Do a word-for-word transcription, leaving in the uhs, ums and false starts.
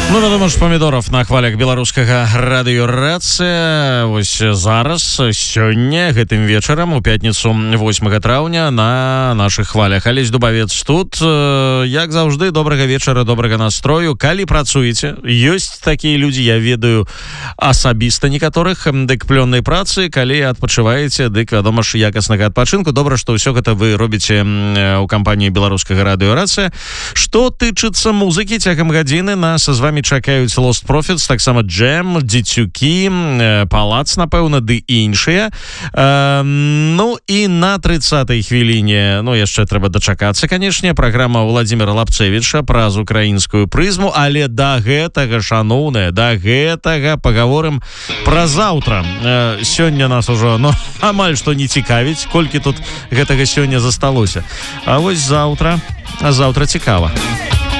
Ну, вядома ж, памідоров на хвалях беларускага радыёрацыя. Вось зараз, сёння, гэтым вечарам, у пятніцу восьмага траўня, на нашых хвалях. Алесь Дубавец тут. Як заўжды, добрага вечара, добрага настрою. Калі працуеце, ёсць такія людзі, я ведаю асабіста некаторых, дык плённай працы. Калі адпачываеце, дык, вядома ж, якаснага адпачынку. Добра, што ўсё гэта вы робіце ў кампаніі беларускага радыёрацыя. Што тычыцца музыкі, цягам гадзіны нас з вами чакаюць Lost Prophets, таксама Джэм, Дзецюкі, Палац, напэўна, ды іншыя. Э, ну і на трыццатай хвіліне, ну яшчэ трэба дачакацца, канешне, праграма Владзіміра Лапцевіча праз украінскую прызму, але да гэтага, шаноўныя, да гэтага пагаворым пра заўтра. Э, сёння нас ужо, ну, амаль што не цікавіць, колькі тут гэтага сёння засталося. А вось заўтра, а заўтра цікава.